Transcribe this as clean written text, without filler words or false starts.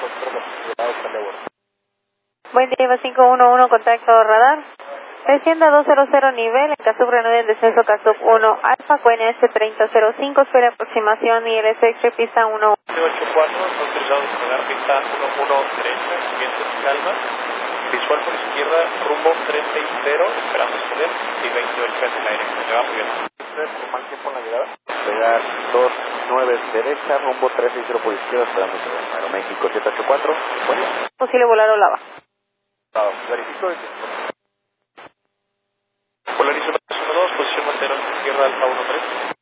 Buen día, 511, contacto radar. Descienda 200 nivel, en Casup reanude el descenso Casup 1 Alfa, QNS 3005, espera aproximación ILS pista 1. 84, autorizado a despegar pista 11 derecha, viento en calma, visual por izquierda, rumbo 360, esperando poder, y 28 en el aire, se va muy bien. Por mal tiempo en la llegada. Pegar 29 derecha, rumbo 360 por izquierda, esperando poder. Aeroméxico 784, bueno. Posible volar o lava. Verifico. Polarizo 2, posición mantener izquierda alfa 13.